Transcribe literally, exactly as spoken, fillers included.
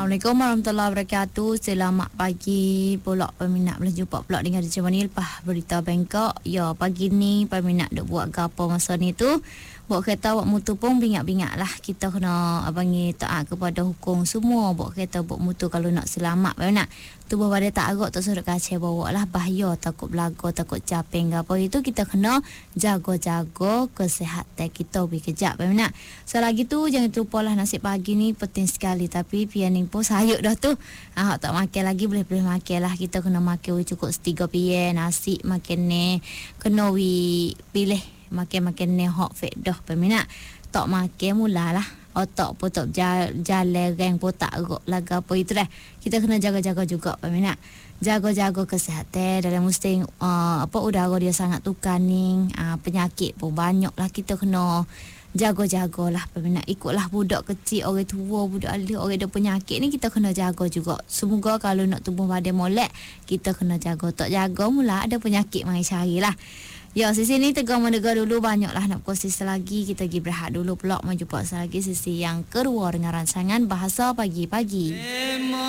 Assalamualaikum warahmatullahi wabarakatuh. Selamat pagi pula peminat, boleh jumpa pula dengan Encik Wani lepas berita Bangkok. Ya, pagi ni peminat duk buat gapo masa ni tu. Buat kereta buat mutu pun bingat-bingat lah. Kita kena abangi taat kepada hukum semua. Buat kereta buat mutu kalau nak selamat peminat. Tubuh badan tak agak tak suruh kacau bawa lah. Bahaya, takut belaga, takut caping ke apa itu. Kita kena jaga-jaga kesihatan kita lebih kejap peminat. Selagi tu jangan terlupa lah nasi pagi ni penting sekali. Tapi pian ni pun sayuk dah tu. Ah, tak makan lagi boleh-boleh makan lah. Kita kena makan cukup setiga pian nasi makan ni. Kena wi pilih makan-makan ni hot fat dah peminat. Tak makan mulalah. Otak pun tak jalan reng pun tak erok laga apa itu dah. Kita kena jaga-jaga juga peminat. Jaga-jaga kesihatan dalam mesti uh, apa udara dia sangat tukar ni. Uh, penyakit pun banyak lah. Kita kena jaga-jaga lah peminat. Ikutlah budak kecil, orang tua, budak alih, orang ada penyakit ni kita kena jaga juga. Semoga kalau nak tubuh badan molek, kita kena jaga. Tak jaga mula ada penyakit mari cari lah. Ya, sisi ni tegang mendegar dulu. Banyaklah nak pukul sisi lagi. Kita pergi berehat dulu pula. Maju paksa lagi sisi yang kedua dengan rancangan Bahasa Pagi-Pagi.